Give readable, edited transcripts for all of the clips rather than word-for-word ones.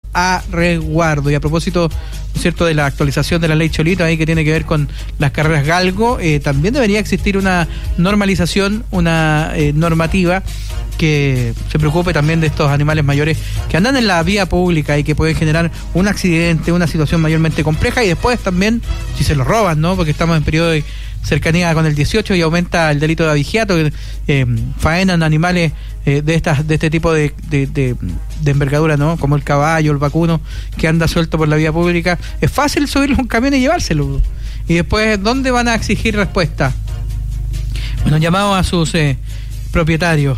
a resguardo. Y a propósito, ¿no es cierto?, de la actualización de la ley Cholito, ahí que tiene que ver con las carreras galgo, también debería existir una normalización, una normativa que se preocupe también de estos animales mayores que andan en la vía pública y que pueden generar un accidente, una situación mayormente compleja, y después también si se los roban, ¿no? Porque estamos en periodo de cercanía con el 18 y aumenta el delito de abigeato, faenan animales de este tipo de envergadura, ¿no? Como el caballo, el vacuno que anda suelto por la vía pública. Es fácil subirlo a un camión y llevárselo. Y después, ¿dónde van a exigir respuesta? Bueno, llamado a sus propietarios.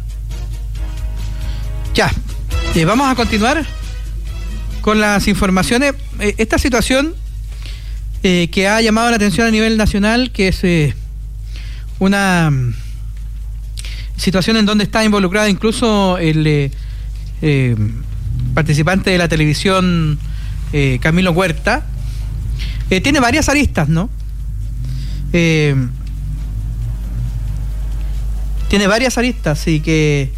Ya, vamos a continuar con las informaciones. Esta situación que ha llamado la atención a nivel nacional, que es una situación en donde está involucrado incluso el participante de la televisión, Camilo Huerta, tiene varias aristas, ¿no? Tiene varias aristas y que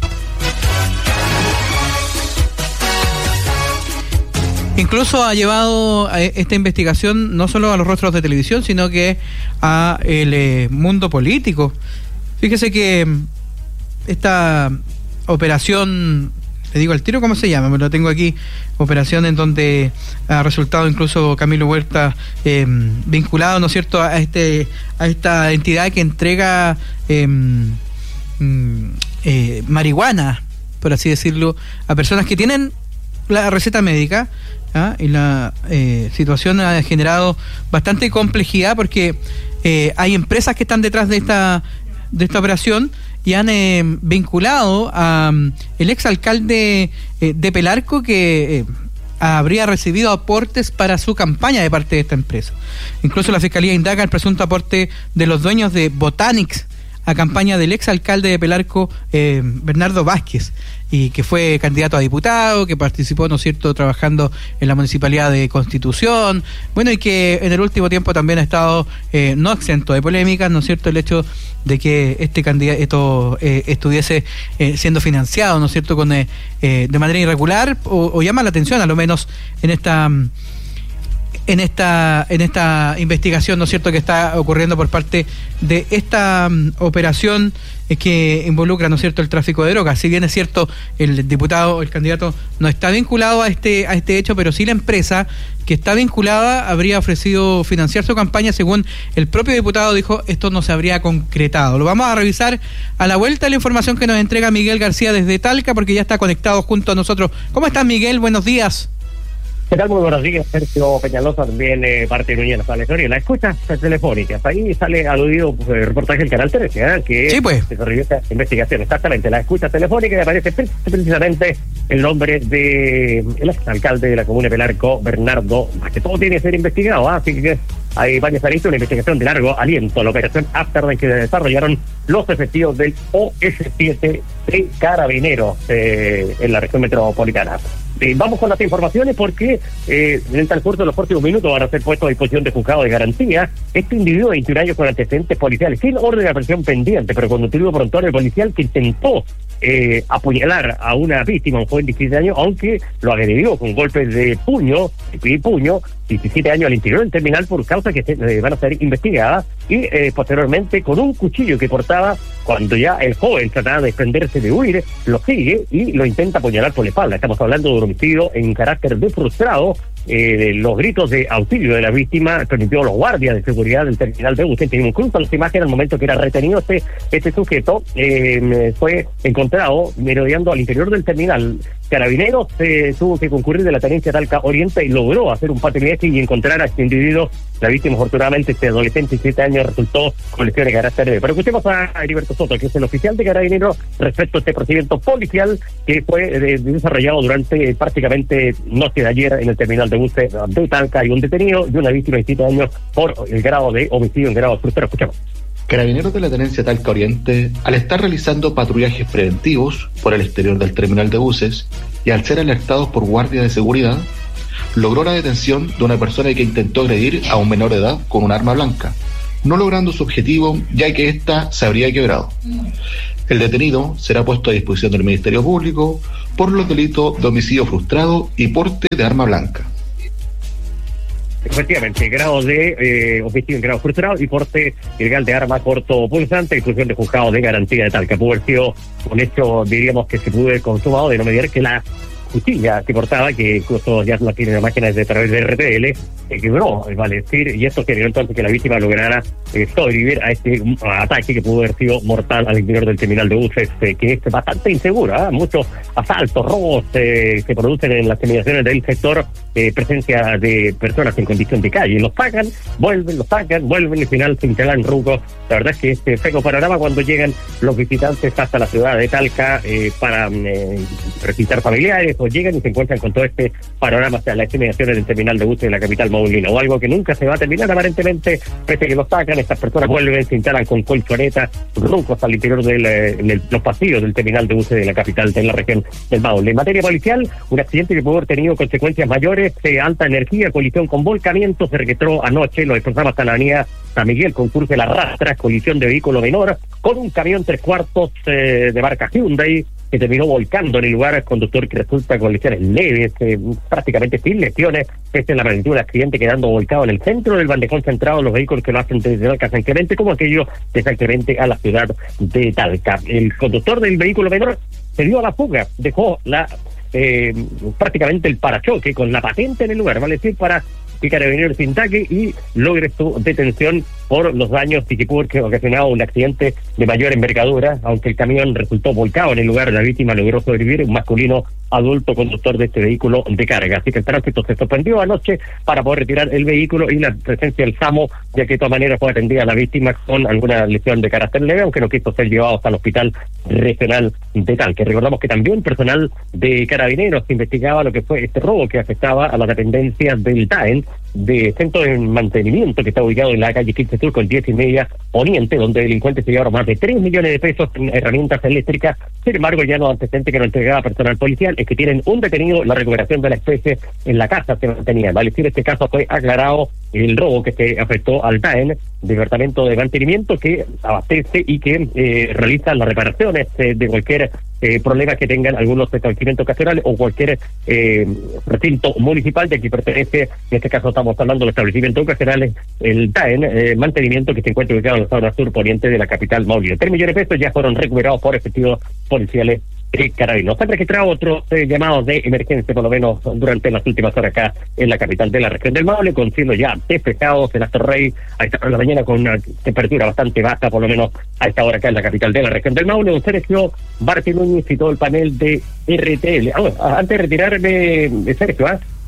incluso ha llevado a esta investigación no solo a los rostros de televisión, sino que a el mundo político. Fíjese que esta operación, le digo al tiro cómo se llama, me lo tengo aquí, operación en donde ha resultado incluso Camilo Huerta vinculado, ¿no es cierto?, a esta entidad que entrega marihuana, por así decirlo, a personas que tienen la receta médica. Y la situación ha generado bastante complejidad porque hay empresas que están detrás de esta operación y han vinculado a el exalcalde de Pelarco, que habría recibido aportes para su campaña de parte de esta empresa. Incluso la Fiscalía indaga el presunto aporte de los dueños de Botanix a campaña del exalcalde de Pelarco, Bernardo Vázquez, y que fue candidato a diputado, que participó, ¿no es cierto?, trabajando en la Municipalidad de Constitución, bueno, y que en el último tiempo también ha estado no exento de polémicas, ¿no es cierto?, el hecho de que este candidato estuviese siendo financiado, ¿no es cierto?, con de manera irregular, o llama la atención, a lo menos en esta investigación, ¿no es cierto?, que está ocurriendo por parte de esta operación que involucra, ¿no es cierto?, el tráfico de drogas. Si bien es cierto, el diputado, el candidato, no está vinculado a este hecho, pero sí la empresa que está vinculada habría ofrecido financiar su campaña. Según el propio diputado dijo, esto no se habría concretado. Lo vamos a revisar a la vuelta de la información que nos entrega Miguel García desde Talca, porque ya está conectado junto a nosotros. ¿Cómo estás, Miguel? Buenos días. ¿Qué tal? Muy buenos días, Sergio Peñalosa, también parte de Núñez Sales. La escucha telefónica, ahí sale aludido el reportaje del Canal 13, que sí, pues desarrolló esta investigación. Exactamente, la escucha telefónica, y aparece precisamente el nombre de el exalcalde de la comuna de Pelarco, Bernardo, que todo tiene que ser investigado, así que hay varias aristas, una investigación de largo aliento. La operación After que desarrollaron los efectivos del OS7 de Carabineros en la región metropolitana. Vamos con las informaciones porque en el transcurso de los próximos minutos van a ser puestos a disposición de juzgado de garantía este individuo de 21 años con antecedentes policiales, sin orden de aprehensión pendiente, pero con motivo prontuario policial, que intentó apuñalar a una víctima, un joven de 17 años, aunque lo agredió con golpes de puño, 17 años al interior del terminal, por causa que van a ser investigadas, y posteriormente con un cuchillo que portaba cuando ya el joven trataba de desprenderse de huir, lo sigue y lo intenta apuñalar por la espalda. Estamos hablando de un homicidio en carácter de frustrado. Los gritos de auxilio de la víctima permitió a los guardias de seguridad del terminal de buses. Tenemos incluso las imágenes al momento que era retenido este sujeto. Fue encontrado merodeando al interior del terminal. Carabineros tuvo que concurrir de la tenencia Talca Oriente y logró hacer un patrullaje y encontrar a este individuo. La víctima, afortunadamente, este adolescente de 7 años, resultó con lesiones de carácter leve. Pero escuchemos a Heriberto Soto, que es el oficial de Carabineros, respecto a este procedimiento policial que fue desarrollado durante prácticamente noche de ayer en el terminal de buses de Talca. Hay un detenido y una víctima de 7 años por el grado de homicidio en grado de frustrado. Escuchamos. Carabineros de la Tenencia Talca Oriente, al estar realizando patrullajes preventivos por el exterior del terminal de buses y al ser alertados por guardias de seguridad, logró la detención de una persona que intentó agredir a un menor de edad con un arma blanca, no logrando su objetivo ya que ésta se habría quebrado. El detenido será puesto a disposición del Ministerio Público por los delitos de homicidio frustrado y porte de arma blanca. Efectivamente, grado de homicidio en grado frustrado y porte ilegal de arma corto punzante, inclusión de juzgado de garantía de Talca. Pudo haber sido un hecho, diríamos, que se pudo haber consumado de no mediar que la justicia que portaba, que incluso ya la tiene la máquina de través de RTL, quebró, vale decir, y esto generó entonces que la víctima lograra sobrevivir a este ataque que pudo haber sido mortal al interior del terminal de buses, que es bastante inseguro, muchos asaltos, robos se producen en las terminaciones del sector, presencia de personas en condición de calle, los sacan, vuelven, los sacan, vuelven y al final se instalan rucos. La verdad es que este feo panorama cuando llegan los visitantes hasta la ciudad de Talca para visitar familiares, o llegan y se encuentran con todo este panorama hacia las terminaciones del terminal de buses de la capital maulina, o algo que nunca se va a terminar aparentemente, pese a que los sacan, estas personas vuelven, se instalan con colchonetas, rucos al interior de los pasillos del terminal de buses de la capital de la región del Maule. En materia policial, un accidente que pudo haber tenido consecuencias mayores, alta energía, colisión con volcamiento, se registró anoche, lo desplazamos hasta la avenida San Miguel, con cruce La Rastra, colisión de vehículo menor, con un camión 3/4 de marca Hyundai, que terminó volcando en el lugar, conductor que resulta con lesiones leves, prácticamente sin lesiones, pese a la magnitud del accidente, quedando volcado en el centro del bandejón centrado, los vehículos que lo hacen desde Talca a San Clemente, como aquello de San Clemente a la ciudad de Talca. El conductor del vehículo menor se dio a la fuga, dejó prácticamente el parachoque con la patente en el lugar, vale decir, para que Carabineros se indague y logre su detención por los daños y que pudo haber ocasionado un accidente de mayor envergadura, aunque el camión resultó volcado en el lugar. La víctima logró sobrevivir, un masculino adulto conductor de este vehículo de carga. Así que el tránsito se suspendió anoche para poder retirar el vehículo y la presencia del SAMO, ya que de todas maneras fue atendida a la víctima con alguna lesión de carácter leve, aunque no quiso ser llevado hasta el hospital regional de Talca. Recordamos que también personal de Carabineros investigaba lo que fue este robo que afectaba a las dependencias del TAEN, de centro de mantenimiento que está ubicado en la calle 15 Sur con 10:30 Poniente, donde delincuentes se llevaron más de 3 millones de pesos en herramientas eléctricas. Sin embargo, ya los antecedentes que nos entregaba personal policial es que tienen un detenido, la recuperación de la especie en la casa se mantenía. Vale decir, este caso fue aclarado, el robo que se afectó al TAEN, Departamento de Mantenimiento, que abastece y que realiza las reparaciones de cualquier problema que tengan algunos establecimientos ocasionales o cualquier recinto municipal de que pertenece, en este caso estamos hablando de establecimientos ocasionales, el TAEN, mantenimiento, que se encuentra ubicado en la zona sur poniente de la capital maulina. 3 millones de pesos ya fueron recuperados por efectivos policiales de Carabineros. Se han registrado otros llamados de emergencia, por lo menos durante las últimas horas acá en la capital de la región del Maule, con cielo ya despejado en Asterrey a esta hora de la mañana, con una temperatura bastante baja, por lo menos a esta hora acá en la capital de la región del Maule. Don Sergio Barti Núñez y todo el panel de RTL. Antes de retirarme, Sergio,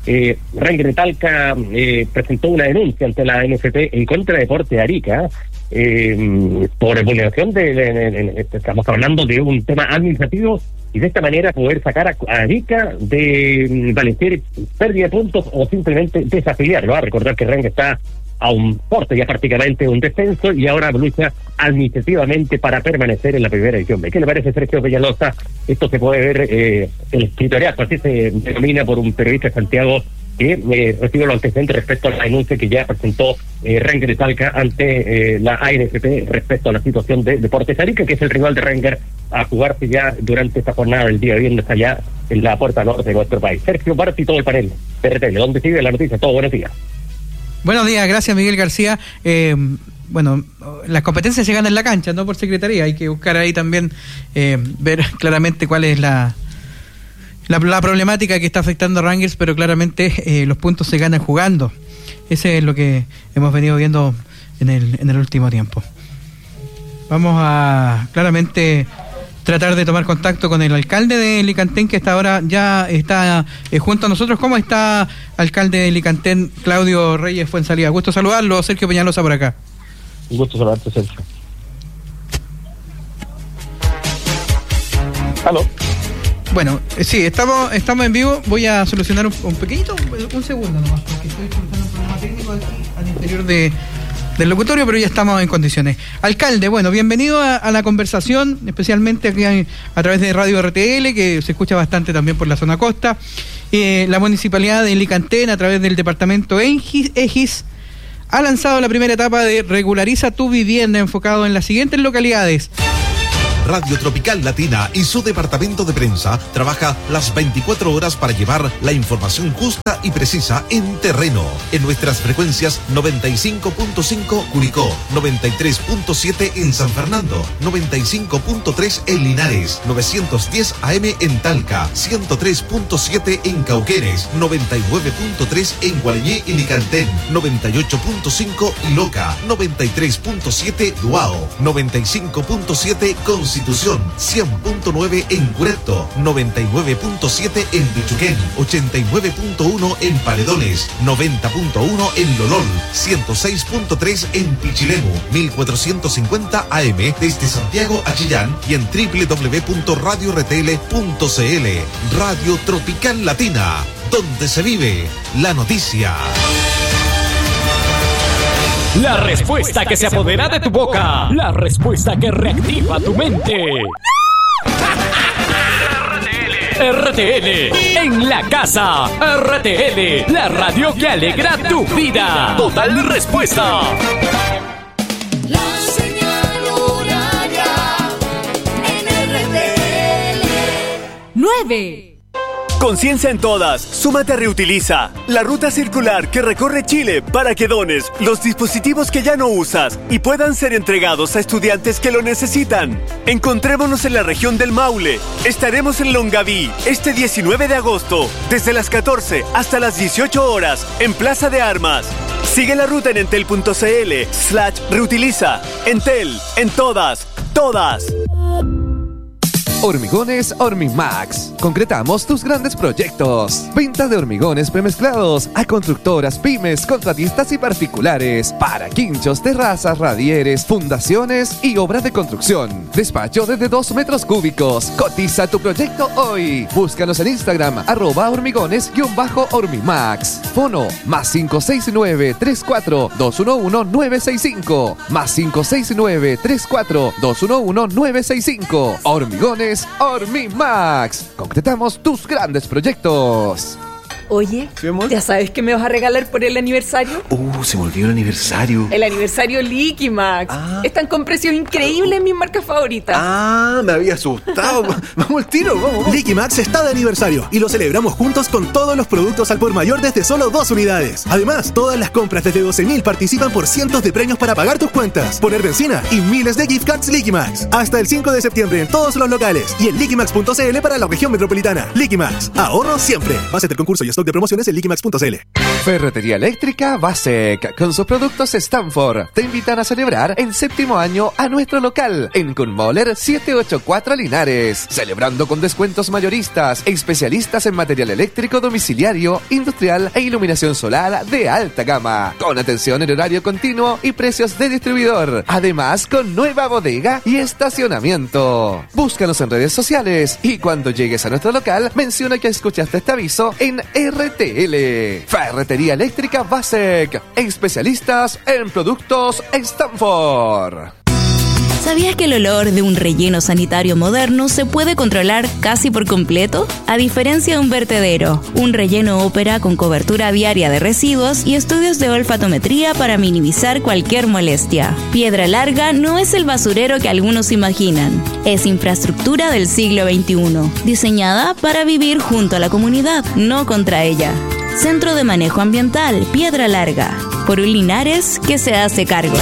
Ranger de Talca presentó una denuncia ante la NFP en contra de Deporte de Arica por vulneración estamos hablando de un tema administrativo, y de esta manera poder sacar a Arica de valer pérdida de puntos o simplemente desafiliarlo. Recordar que Ranger está a un porte ya prácticamente un descenso y ahora lucha administrativamente para permanecer en la primera división. ¿Qué le parece, Sergio Peñalosa? Esto se puede ver, el escritoriazo, así se denomina por un periodista de Santiago, que recibe los antecedentes respecto a la denuncia que ya presentó Ranger de Talca ante la ANFP respecto a la situación de Deportes Arica, que es el rival de Ranger a jugarse ya durante esta jornada del día viernes allá en la puerta norte de nuestro país. Sergio Barti y todo el panel de RTL, donde sigue la noticia. Todo buenos días. Buenos días, gracias Miguel García. Bueno, las competencias se ganan en la cancha, no por secretaría. Hay que buscar ahí también, ver claramente cuál es la problemática que está afectando a Rangers, pero claramente los puntos se ganan jugando. Ese es lo que hemos venido viendo en el último tiempo. Vamos a claramente tratar de tomar contacto con el alcalde de Licantén, que hasta ahora ya está junto a nosotros. ¿Cómo está, alcalde de Licantén, Claudio Reyes Fuenzalía? Gusto saludarlo, Sergio Peñalosa por acá. Un gusto saludarte, Sergio. ¿Aló? Bueno, sí, estamos en vivo. Voy a solucionar un pequeñito, un segundo nomás, porque estoy solucionando un problema técnico aquí al interior del locutorio, pero ya estamos en condiciones. Alcalde, bueno, bienvenido a la conversación, especialmente aquí a través de Radio RTL, que se escucha bastante también por la zona costa. La municipalidad de Licantén, a través del departamento EGIS, ha lanzado la primera etapa de Regulariza tu Vivienda, enfocado en las siguientes localidades: Radio Tropical Latina y su departamento de prensa trabaja las 24 horas para llevar la información justa y precisa en terreno. En nuestras frecuencias 95.5 Curicó, 93.7 en San Fernando, 95.3 en Linares, 910 AM en Talca, 103.7 en Cauquenes, 99.3 en Gualeñé y Licantén, 98.5 Iloca, 93.7 Duao, 95.7 Constitución, 100.9 en Curepto, 99.7 en Pichuquén, 89.1 en Paredones, 90.1 en Lolol, 106.3 en Pichilemu, 1450 AM desde Santiago a Chillán y en www.radiortl.cl. Radio Tropical Latina, donde se vive la noticia. La respuesta que se apodera de tu boca. La respuesta que reactiva tu mente. RTL en la casa. RTL, la radio que alegra tu vida. Total Respuesta. La señal horaria en RTL. 9. Conciencia en todas, súmate a Reutiliza, la ruta circular que recorre Chile para que dones los dispositivos que ya no usas y puedan ser entregados a estudiantes que lo necesitan. Encontrémonos en la región del Maule. Estaremos en Longaví este 19 de agosto, desde las 14 hasta las 18 horas, en Plaza de Armas. Sigue la ruta en entel.cl/reutiliza. Entel, en todas, todas. Hormigones Hormimax. Concretamos tus grandes proyectos. Venta de hormigones premezclados a constructoras, pymes, contratistas y particulares. Para quinchos, terrazas, radieres, fundaciones y obras de construcción. Despacho desde 2 metros cúbicos. Cotiza tu proyecto hoy. Búscanos en Instagram @hormigones_hormimax. Fono +569 34 211 965. +569 34 211 965. Hormigones Hormimax. Concretamos tus grandes proyectos. Oye, ¿sí, amor? ¿ya sabes qué me vas a regalar por el aniversario? Se me olvidó el aniversario. El aniversario Liquimax. Están con precios increíbles en mis marcas favoritas. Me había asustado. Vamos al tiro, vamos. Liquimax está de aniversario y lo celebramos juntos con todos los productos al por mayor desde solo 2 unidades. Además, todas las compras desde 12.000 participan por cientos de premios para pagar tus cuentas, poner benzina y miles de gift cards Liquimax. Hasta el 5 de septiembre en todos los locales y en liquimax.cl para la región metropolitana. Liquimax, ahorro siempre. Base del concurso y stock de promociones en liquimax.cl. Ferretería Eléctrica Basec, con sus productos Stanford, te invitan a celebrar el 7º año a nuestro local en Kunmoller 784 Linares, celebrando con descuentos mayoristas, especialistas en material eléctrico domiciliario, industrial e iluminación solar de alta gama, con atención en horario continuo y precios de distribuidor, además con nueva bodega y estacionamiento. Búscanos en redes sociales y cuando llegues a nuestro local, menciona que escuchaste este aviso en RTL. Ferretería Eléctrica Basec, especialistas en productos Stanford. ¿Sabías que el olor de un relleno sanitario moderno se puede controlar casi por completo? A diferencia de un vertedero, un relleno opera con cobertura viaria de residuos y estudios de olfatometría para minimizar cualquier molestia. Piedra Larga no es el basurero que algunos imaginan. Es infraestructura del siglo XXI, diseñada para vivir junto a la comunidad, no contra ella. Centro de Manejo Ambiental Piedra Larga, por un Linares que se hace cargo.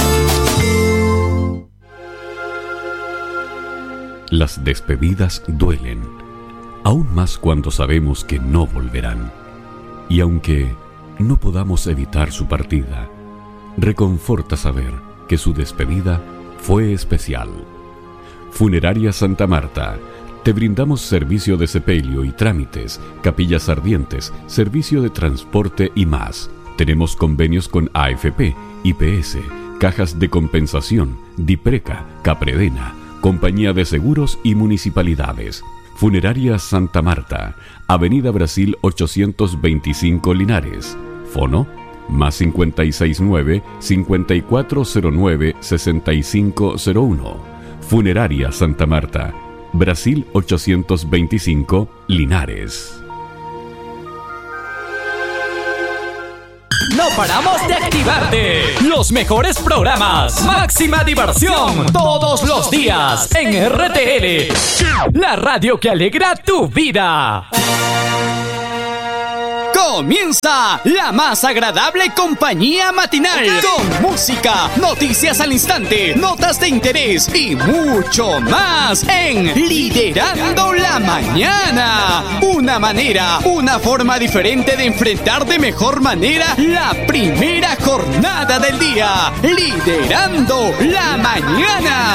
Las despedidas duelen, aún más cuando sabemos que no volverán. Y aunque no podamos evitar su partida, reconforta saber que su despedida fue especial. Funeraria Santa Marta. Te brindamos servicio de sepelio y trámites, capillas ardientes, servicio de transporte y más. Tenemos convenios con AFP, IPS, cajas de compensación, Dipreca, Capredena, Compañía de Seguros y Municipalidades. Funeraria Santa Marta, Avenida Brasil 825 Linares. Fono +569 5409 6501. Funeraria Santa Marta, Brasil 825 Linares. no paramos de activarte. Los mejores programas, máxima diversión, todos los días en RTL, la radio que alegra tu vida. Comienza la más agradable compañía matinal, con música, noticias al instante, notas de interés y mucho más en Liderando la Mañana. Una forma diferente de enfrentar de mejor manera la primera jornada del día. Liderando la Mañana.